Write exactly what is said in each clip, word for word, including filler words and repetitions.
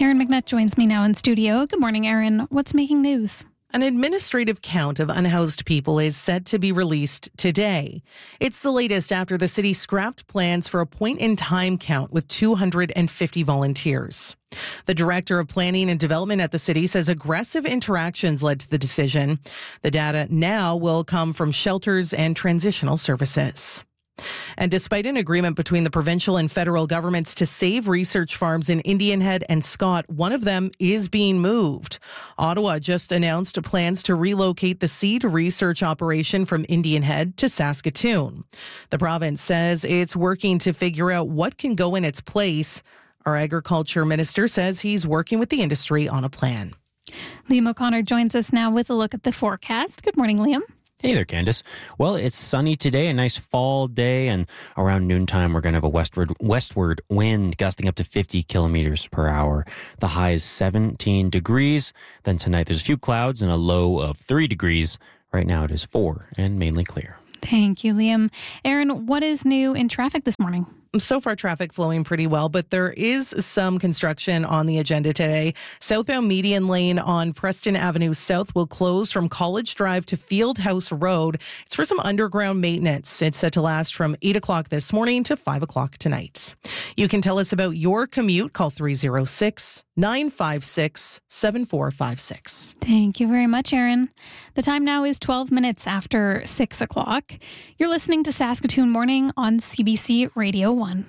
Erin McNutt joins me now in studio. Good morning, Erin. What's making news? An administrative count of unhoused people is set to be released today. It's the latest after the city scrapped plans for a point-in-time count with two hundred fifty volunteers. The director of planning and development at the city says aggressive interactions led to the decision. The data now will come from shelters and transitional services. And despite an agreement between the provincial and federal governments to save research farms in Indian Head and Scott, one of them is being moved. Ottawa just announced plans to relocate the seed research operation from Indian Head to Saskatoon. The province says it's working to figure out what can go in its place. Our agriculture minister says he's working with the industry on a plan. Liam O'Connor joins us now with a look at the forecast. Good morning, Liam. Hey there, Candace. Well, it's sunny today, a nice fall day, and around noontime we're going to have a westward westward wind gusting up to fifty kilometers per hour. The high is seventeen degrees. Then tonight there's a few clouds and a low of three degrees. Right now it is four and mainly clear. Thank you, Liam. Erin, what is new in traffic this morning? So far, traffic flowing pretty well, but there is some construction on the agenda today. Southbound median lane on Preston Avenue South will close from College Drive to Fieldhouse Road. It's for some underground maintenance. It's set to last from eight o'clock this morning to five o'clock tonight. You can tell us about your commute. Call three oh six, nine five six, seven four five six. Thank you very much, Erin. The time now is twelve minutes after six o'clock. You're listening to Saskatoon Morning on C B C Radio one.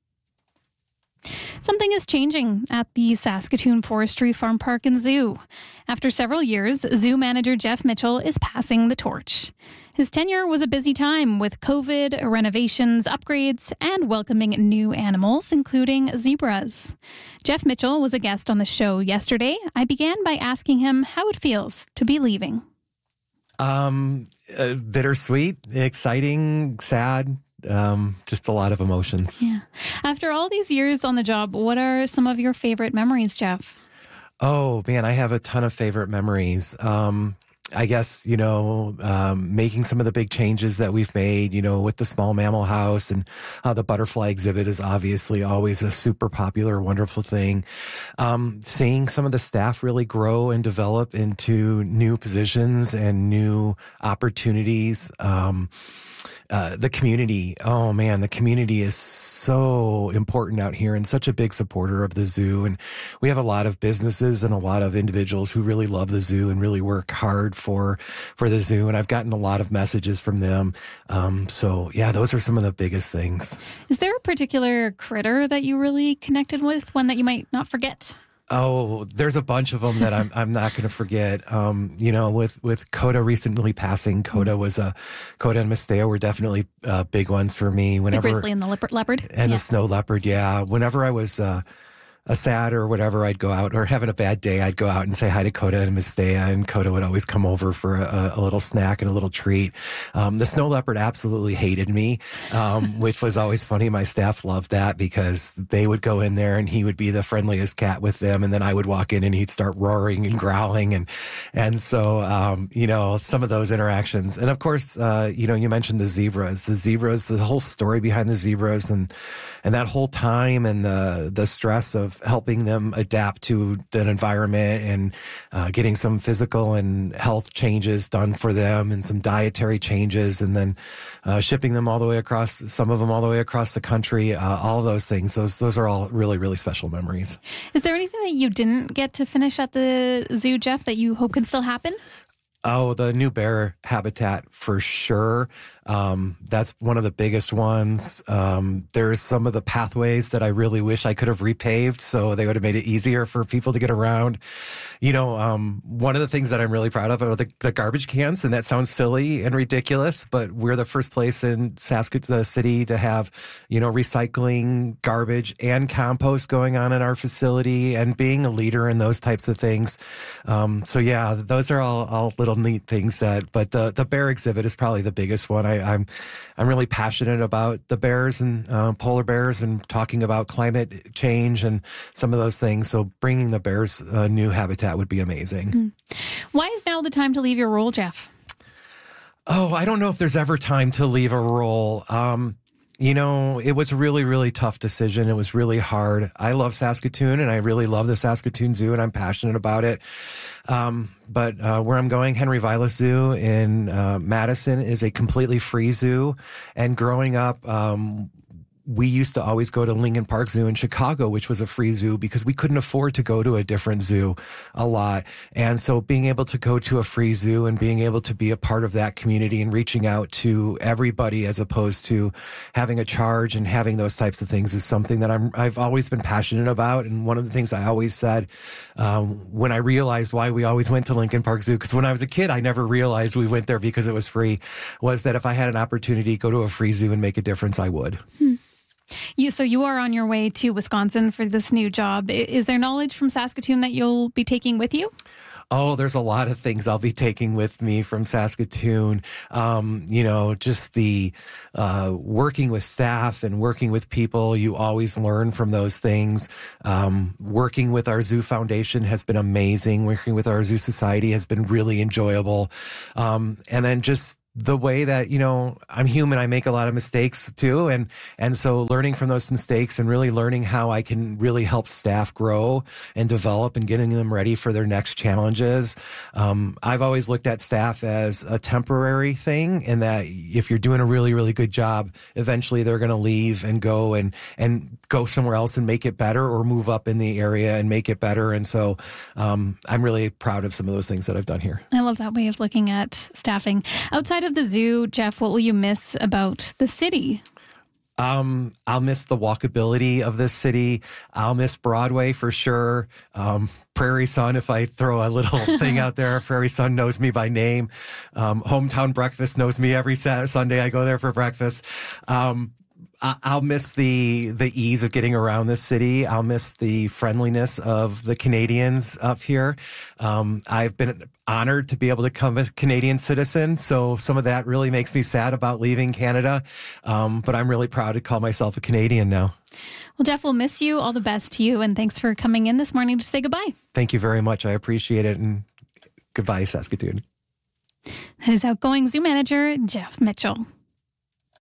Something is changing at the Saskatoon Forestry Farm Park and Zoo. After several years, zoo manager Jeff Mitchell is passing the torch. His tenure was a busy time with COVID, renovations, upgrades, and welcoming new animals, including zebras. Jeff Mitchell was a guest on the show yesterday. I began by asking him how it feels to be leaving. Um, uh, bittersweet, exciting, sad. Um, just a lot of emotions. Yeah. After all these years on the job, what are some of your favorite memories, Jeff? Oh, man, I have a ton of favorite memories. Um, I guess, you know, um, making some of the big changes that we've made, you know, with the small mammal house and uh, the butterfly exhibit is obviously always a super popular, wonderful thing. Um, seeing some of the staff really grow and develop into new positions and new opportunities. Um, Uh, the community, oh man, the community is so important out here and such a big supporter of the zoo. And we have a lot of businesses and a lot of individuals who really love the zoo and really work hard for, for the zoo. And I've gotten a lot of messages from them. Um, so yeah, those are some of the biggest things. Is there a particular critter that you really connected with, one that you might not forget? Oh, there's a bunch of them that I'm I'm not going to forget. Um, you know, with with Coda recently passing, Coda was a Coda and Misteo were definitely uh, big ones for me. Whenever the grizzly and the leopard, leopard? and yeah. the snow leopard, yeah. Whenever I was uh, a sad or whatever, I'd go out or having a bad day, I'd go out and say hi to Coda and Misteo, and Coda would always come over for a, a little snack and a little treat. Um, the snow leopard absolutely hated me, um, which was always funny. My staff loved that because they would go in there and he would be the friendliest cat with them, and then I would walk in and he'd start roaring and growling, and and so um, you know, some of those interactions. And of course, uh, you know, you mentioned the zebras, the zebras, the whole story behind the zebras, and and that whole time and the the stress of helping them adapt to the environment and uh, getting some physical and health changes done for them and some dietary changes, and then uh, shipping them all the way across, some of them all the way across the country, uh, all of those things. Those those are all really, really special memories. Is there anything that you didn't get to finish at the zoo, Jeff, that you hope can still happen? Oh, the new bear habitat for sure. Um, that's one of the biggest ones. Um, there's some of the pathways that I really wish I could have repaved so they would have made it easier for people to get around. You know, um, one of the things that I'm really proud of are the, the garbage cans, and that sounds silly and ridiculous, but we're the first place in Saskatoon, the city, to have, you know, recycling, garbage, and compost going on in our facility, and being a leader in those types of things. Um, so yeah, those are all, all little neat things that, but the, the bear exhibit is probably the biggest one. I, I'm, I'm really passionate about the bears and uh, polar bears and talking about climate change and some of those things. So bringing the bears a new habitat would be amazing. Mm. Why is now the time to leave your role, Jeff? Oh, I don't know if there's ever time to leave a role. Um, You know, it was a really, really tough decision. It was really hard. I love Saskatoon, and I really love the Saskatoon Zoo, and I'm passionate about it. Um, but uh, where I'm going, Henry Vilas Zoo in uh, Madison, is a completely free zoo. And growing up, um, we used to always go to Lincoln Park Zoo in Chicago, which was a free zoo because we couldn't afford to go to a different zoo a lot. And so being able to go to a free zoo and being able to be a part of that community and reaching out to everybody as opposed to having a charge and having those types of things is something that I'm, I've always been passionate about. And one of the things I always said um, when I realized why we always went to Lincoln Park Zoo, because when I was a kid, I never realized we went there because it was free, was that if I had an opportunity to go to a free zoo and make a difference, I would. Hmm. You, so you are on your way to Wisconsin for this new job. Is there knowledge from Saskatoon that you'll be taking with you? Oh, there's a lot of things I'll be taking with me from Saskatoon. Um, you know, just the uh, working with staff and working with people. You always learn from those things. Um, working with our Zoo Foundation has been amazing. Working with our Zoo Society has been really enjoyable. Um, and then just the way that, you know, I'm human, I make a lot of mistakes too. And, and so learning from those mistakes and really learning how I can really help staff grow and develop and getting them ready for their next challenges. Um, I've always looked at staff as a temporary thing, in that if you're doing a really, really good job, eventually they're going to leave and go and, and go somewhere else and make it better, or move up in the area and make it better. And so, um, I'm really proud of some of those things that I've done here. I love that way of looking at staffing. Outside of the zoo, Jeff, what will you miss about the city? Um, I'll miss the walkability of this city. I'll miss Broadway for sure. Um, Prairie Sun, if I throw a little thing out there, Prairie Sun knows me by name. Um, Hometown Breakfast knows me every Saturday, Sunday. I go there for breakfast. Um, I'll miss the the ease of getting around this city. I'll miss the friendliness of the Canadians up here. Um, I've been honored to be able to become a Canadian citizen, so some of that really makes me sad about leaving Canada. Um, but I'm really proud to call myself a Canadian now. Well, Jeff, we'll miss you. All the best to you, and thanks for coming in this morning to say goodbye. Thank you very much. I appreciate it, and goodbye, Saskatoon. That is outgoing Zoo Manager Jeff Mitchell.